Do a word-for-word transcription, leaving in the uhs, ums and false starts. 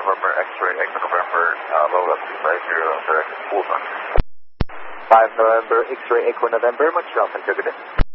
November, X-ray, Echo November, uh, low level five zero, direct full one. five November, X-ray, Echo November, much love and good day.